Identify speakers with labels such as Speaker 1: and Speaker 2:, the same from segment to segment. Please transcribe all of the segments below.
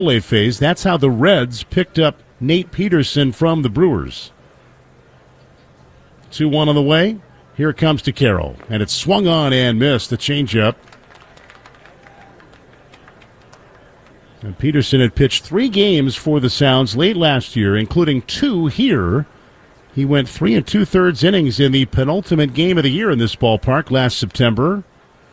Speaker 1: phase. That's how the Reds picked up Nate Peterson from the Brewers. 2-1 on the way. Here it comes to Carroll, and it's swung on and missed. The changeup. And Peterson had pitched 3 games for the Sounds late last year, including 2 here. He went 3 2/3 innings in the penultimate game of the year in this ballpark last September.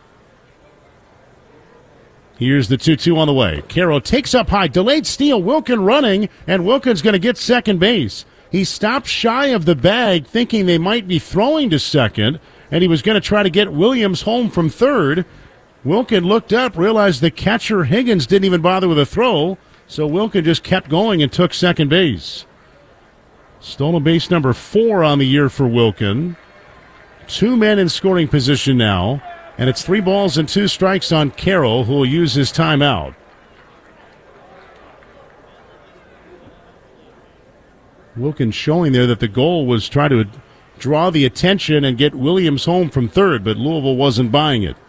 Speaker 1: Here's the 2-2 on the way. Carroll takes up high, delayed steal, Wilkin running, and Wilkin's going to get second base. He stopped shy of the bag, thinking they might be throwing to second, and he was going to try to get Williams home from third. Wilkin looked up, realized the catcher Higgins didn't even bother with a throw, so Wilkin just kept going and took second base. Stolen base number 4 on the year for Wilkin. 2 men in scoring position now, and it's 3 balls and 2 strikes on Carroll, who will use his timeout. Wilkin showing there that the goal was try to draw the attention and get Williams home from third, but Louisville wasn't buying it.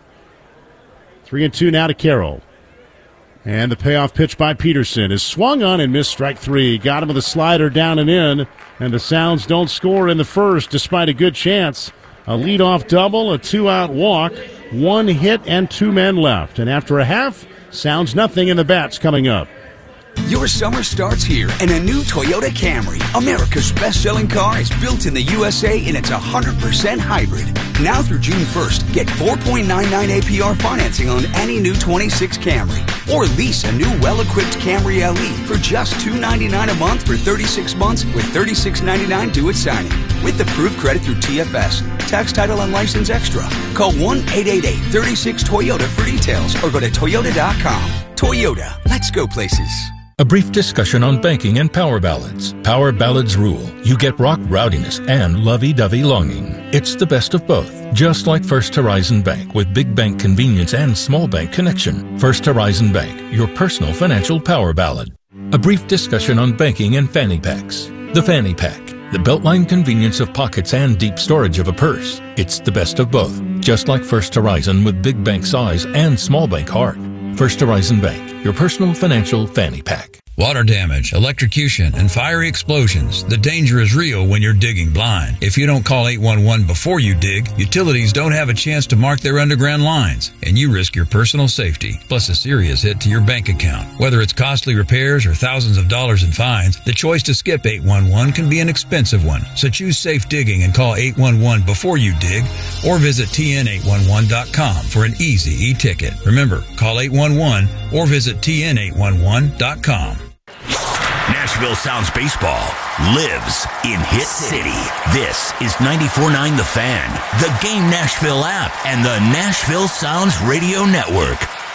Speaker 1: 3-2 now to Carroll. And the payoff pitch by Peterson is swung on and missed strike 3. Got him with a slider down and in, and the Sounds don't score in the first despite a good chance. A leadoff double, a 2-out walk, 1 hit and 2 men left. And after a half, Sounds nothing, and the Bats coming up.
Speaker 2: Your summer starts here in a new Toyota Camry. America's best-selling car is built in the USA, and it's 100% hybrid. Now through June 1st, get 4.99 APR financing on any new 26 Camry. Or lease a new well-equipped Camry LE for just $299 a month for 36 months with $36.99 due at signing. With approved credit through TFS. Tax, title, and license extra. Call 1-888-36-TOYOTA for details or go to Toyota.com. Toyota, let's go places.
Speaker 3: A brief discussion on banking and power ballads. Power ballads rule. You get rock rowdiness and lovey-dovey longing. It's the best of both. Just like First Horizon Bank with big bank convenience and small bank connection. First Horizon Bank, your personal financial power ballad. A brief discussion on banking and fanny packs. The fanny pack. The Beltline convenience of pockets and deep storage of a purse. It's the best of both. Just like First Horizon with big bank size and small bank heart. First Horizon Bank, your personal financial fanny pack.
Speaker 4: Water damage, electrocution, and fiery explosions. The danger is real when you're digging blind. If you don't call 811 before you dig, utilities don't have a chance to mark their underground lines, and you risk your personal safety, plus a serious hit to your bank account. Whether it's costly repairs or thousands of dollars in fines, the choice to skip 811 can be an expensive one. So choose safe digging and call 811 before you dig, or visit tn811.com for an easy e-ticket. Remember, call 811 or visit tn811.com.
Speaker 5: Nashville Sounds baseball lives in Hit City. This is 94.9 The Fan, the Game Nashville app, and the Nashville Sounds Radio Network.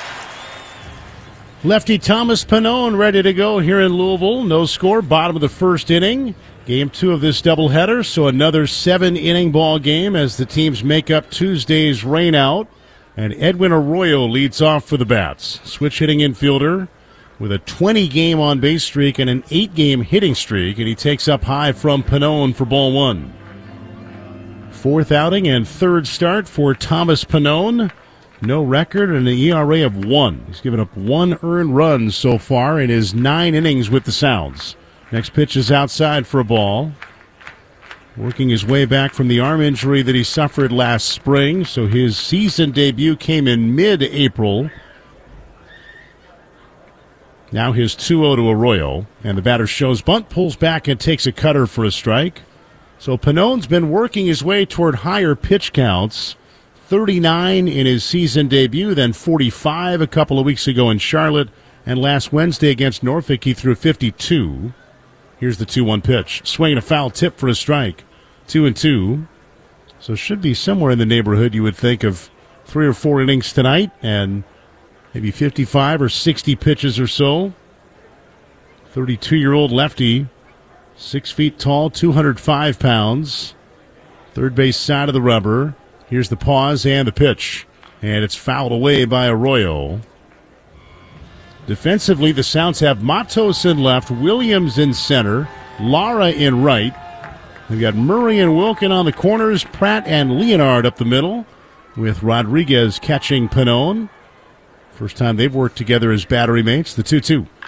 Speaker 1: Lefty Thomas Pannone ready to go here in Louisville. No score, bottom of the first inning. Game 2 of this doubleheader, so another 7-inning ball game as the teams make up Tuesday's rainout. And Edwin Arroyo leads off for the Bats. Switch hitting infielder with a 20-game on-base streak and an 8-game hitting streak, and he takes up high from Pannone for ball 1. 4th outing and 3rd start for Thomas Pannone. No record and an ERA of 1. He's given up 1 earned run so far in his 9 innings with the Sounds. Next pitch is outside for a ball. Working his way back from the arm injury that he suffered last spring, so his season debut came in mid-April. Now his 2-0 to Arroyo, and the batter shows bunt, pulls back, and takes a cutter for a strike. So Pannone's been working his way toward higher pitch counts. 39 in his season debut, then 45 a couple of weeks ago in Charlotte, and last Wednesday against Norfolk he threw 52. Here's the 2-1 pitch. Swinging a foul tip for a strike. 2-2. So should be somewhere in the neighborhood, you would think, of 3 or 4 innings tonight, and maybe 55 or 60 pitches or so. 32-year-old lefty, 6 feet tall, 205 pounds. Third base side of the rubber. Here's the pause and the pitch. And it's fouled away by Arroyo. Defensively, the Sounds have Matos in left, Williams in center, Lara in right. They've got Murray and Wilkin on the corners, Pratt and Leonard up the middle, with Rodriguez catching Pannone. First time they've worked together as battery mates. The 2-2.